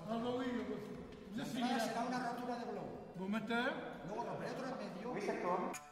lo digo, pues. La entrada será una rotura de globo. ¿Vos metés? Luego romper otro en medio. Oui, c'est toi.